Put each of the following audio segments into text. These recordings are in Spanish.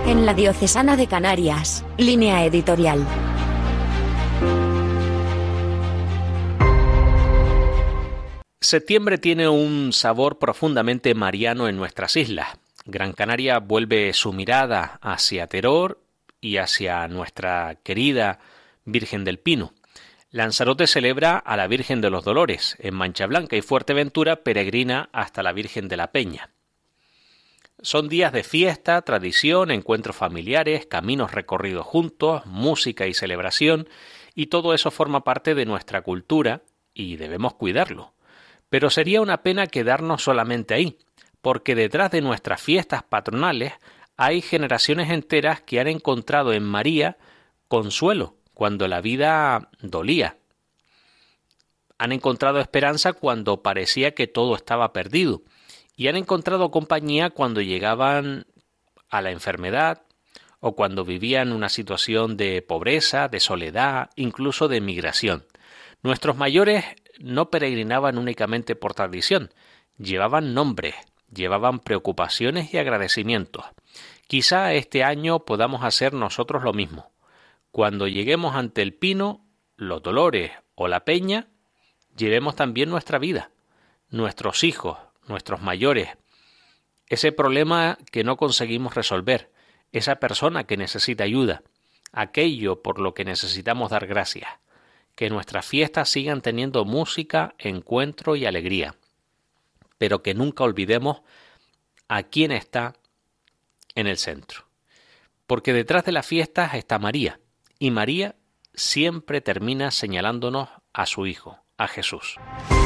En la Diocesana de Canarias, Línea Editorial. Septiembre tiene un sabor profundamente mariano en nuestras islas. Gran Canaria vuelve su mirada hacia Teror y hacia nuestra querida Virgen del Pino. Lanzarote celebra a la Virgen de los Dolores en Mancha Blanca y Fuerteventura peregrina hasta la Virgen de la Peña. Son días de fiesta, tradición, encuentros familiares, caminos recorridos juntos, música y celebración, y todo eso forma parte de nuestra cultura y debemos cuidarlo. Pero sería una pena quedarnos solamente ahí, porque detrás de nuestras fiestas patronales hay generaciones enteras que han encontrado en María consuelo cuando la vida dolía. Han encontrado esperanza cuando parecía que todo estaba perdido, y han encontrado compañía cuando llegaban a la enfermedad o cuando vivían una situación de pobreza, de soledad, incluso de migración. Nuestros mayores no peregrinaban únicamente por tradición, llevaban nombres, llevaban preocupaciones y agradecimientos. Quizá este año podamos hacer nosotros lo mismo. Cuando lleguemos ante el Pino, los Dolores o la Peña, llevemos también nuestra vida, nuestros hijos, nuestros mayores, ese problema que no conseguimos resolver, esa persona que necesita ayuda, aquello por lo que necesitamos dar gracias. Que nuestras fiestas sigan teniendo música, encuentro y alegría, pero que nunca olvidemos a quién está en el centro. Porque detrás de las fiestas está María, y María siempre termina señalándonos a su Hijo, a Jesús.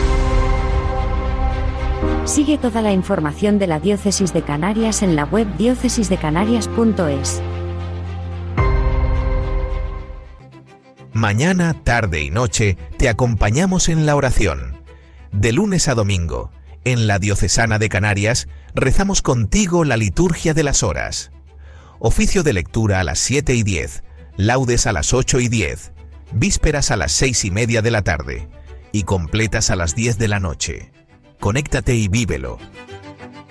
Sigue toda la información de la Diócesis de Canarias en la web diócesisdecanarias.es. Mañana, tarde y noche te acompañamos en la oración. De lunes a domingo, en la Diocesana de Canarias, rezamos contigo la liturgia de las horas. Oficio de lectura a las 7:10, laudes a las 8:10, vísperas a las 6:30 de la tarde y completas a las 10 de la noche. Conéctate y vívelo.